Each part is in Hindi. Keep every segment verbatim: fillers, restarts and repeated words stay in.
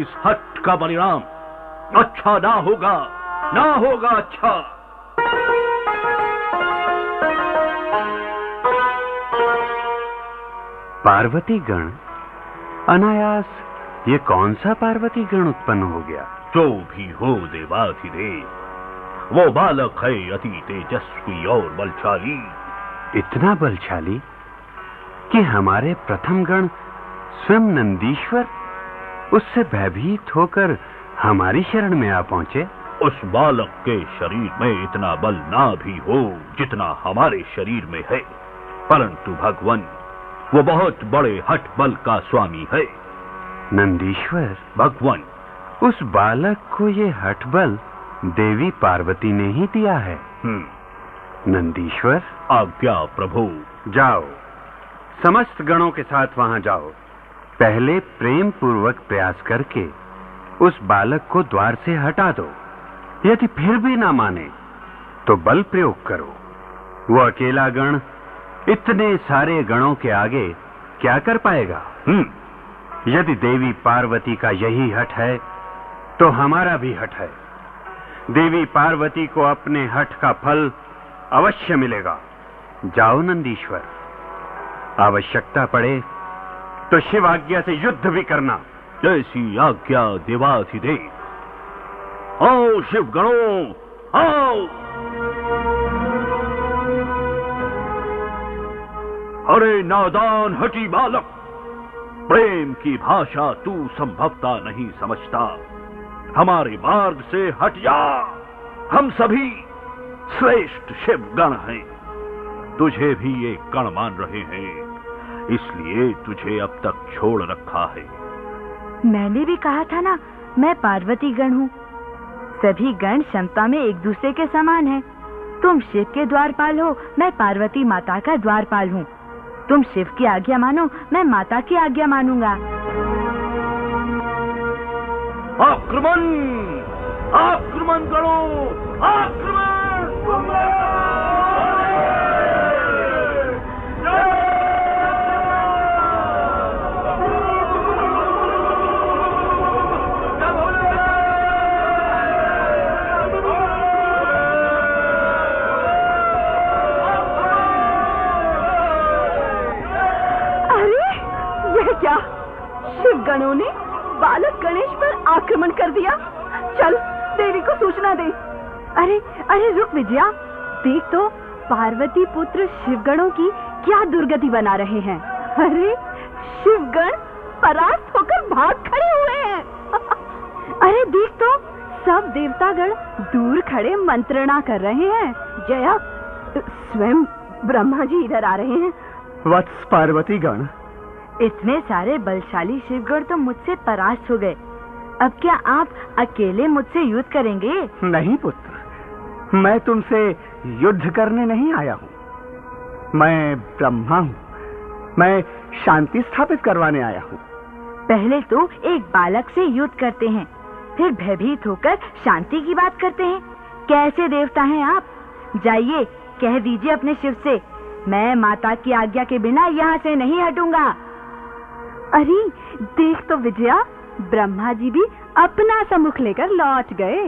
इस हट का परिणाम अच्छा ना होगा, ना होगा अच्छा। पार्वती गण, अनायास ये कौन सा पार्वती गण उत्पन्न हो गया? जो भी हो देवाधिदेव, वो बालक है अति तेजस्वी और बलशाली। इतना बलशाली कि हमारे प्रथम गण स्वयं नंदीश्वर उससे भयभीत होकर हमारी शरण में आ पहुंचे। उस बालक के शरीर में इतना बल ना भी हो जितना हमारे शरीर में है, परंतु भगवान वो बहुत बड़े हठ बल का स्वामी है। नंदीश्वर, भगवान, उस बालक को ये हठ बल देवी पार्वती ने ही दिया है। हम्म। नंदीश्वर, आज्ञा प्रभु। जाओ, समस्त गणों के साथ वहां जाओ। पहले प्रेम पूर्वक प्रयास करके उस बालक को द्वार से हटा दो। यदि फिर भी ना माने तो बल प्रयोग करो। वो अकेला गण इतने सारे गणों के आगे क्या कर पाएगा? हम्म। यदि देवी पार्वती का यही हठ है तो हमारा भी हठ है। देवी पार्वती को अपने हठ का फल अवश्य मिलेगा। जाओ नंदीश्वर, आवश्यकता पड़े तो शिव आज्ञा से युद्ध भी करना। जैसी आज्ञा देवाधिदेव। आओ शिव गणों, आओ। अरे नादान हठी बालक, प्रेम की भाषा तू संभवता नहीं समझता। हमारे मार्ग से हट जा। हम सभी श्रेष्ठ शिव गण हैं। तुझे भी ये गण मान रहे हैं, इसलिए तुझे अब तक छोड़ रखा है। मैंने भी कहा था ना, मैं पार्वती गण हूँ। सभी गण क्षमता में एक दूसरे के समान हैं। तुम शिव के द्वारपाल हो, मैं पार्वती माता का द्वारपाल हूँ। तुम शिव की आज्ञा मानो, मैं माता की आज्ञा मानूंगा। आक्रमण! आक्रमण करो! आक्रमण! क्या शिव गणों ने बालक गणेश पर आक्रमण कर दिया? चल देवी को सूचना दे। अरे अरे रुक विजया, देख तो पार्वती पुत्र शिवगणों की क्या दुर्गति बना रहे हैं। अरे शिवगण परास्त होकर भाग खड़े हुए हैं। अरे देख तो सब देवतागण दूर खड़े मंत्रणा कर रहे हैं। जया, स्वयं ब्रह्मा जी इधर आ रहे हैं। वत्स पार्वती गण, इतने सारे बलशाली शिवगण तो मुझसे परास्त हो गए। अब क्या आप अकेले मुझसे युद्ध करेंगे? नहीं पुत्र, मैं तुमसे युद्ध करने नहीं आया हूँ। मैं ब्रह्मा हूँ। मैं शांति स्थापित करवाने आया हूँ। पहले तो एक बालक से युद्ध करते हैं, फिर भयभीत होकर शांति की बात करते हैं। कैसे देवता हैं आप? जाइए कह दीजिए अपने शिव से, मैं माता की आज्ञा के बिना यहाँ से नहीं हटूंगा। अरे देख तो विजया, ब्रह्मा जी भी अपना सम्मुख लेकर लौट गए।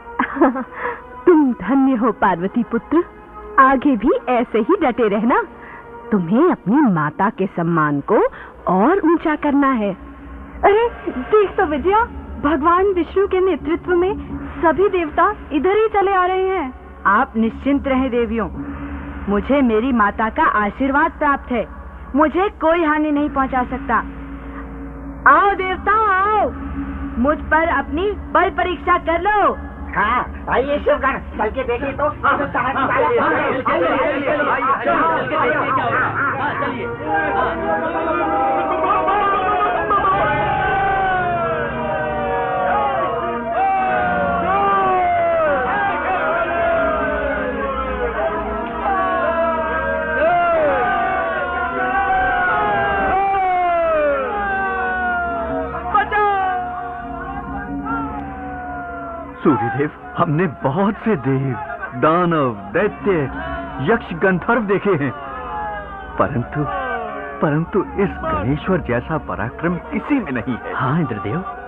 तुम धन्य हो पार्वती पुत्र, आगे भी ऐसे ही डटे रहना। तुम्हें अपनी माता के सम्मान को और ऊंचा करना है। अरे देख तो विजया, भगवान विष्णु के नेतृत्व में सभी देवता इधर ही चले आ रहे हैं। आप निश्चिंत रहें देवियों, मुझे मेरी माता का आशीर्वाद प्राप्त है। मुझे कोई हानि नहीं पहुंचा सकता। आओ देवताओं, आओ, मुझ पर अपनी बल परीक्षा कर लो। हाँ, आइए शिवगण, चल के देखिए तो। सूर्यदेव, हमने बहुत से देव, दानव, दैत्य, यक्ष, गंधर्व देखे हैं, परंतु परंतु इस गणेश्वर जैसा पराक्रम किसी में नहीं है। हाँ इंद्रदेव,